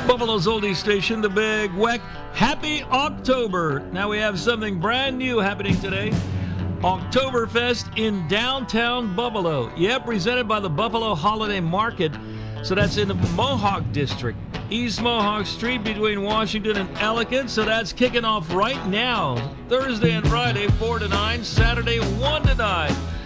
Buffalo's oldie station, the Big Weck. Happy October. Now we have something brand new happening today. Oktoberfest in downtown Buffalo. Yeah, presented by the Buffalo Holiday Market. So that's in the Mohawk District. East Mohawk Street between Washington and Ellicott. So that's kicking off right now. Thursday and Friday, 4 to 9. Saturday, 1 to 9.